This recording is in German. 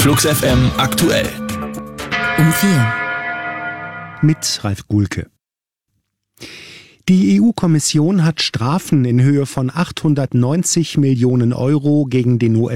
Flux FM aktuell. Um 4. Mit Ralf Gulke. Die EU-Kommission hat Strafen in Höhe von 890 Millionen Euro gegen den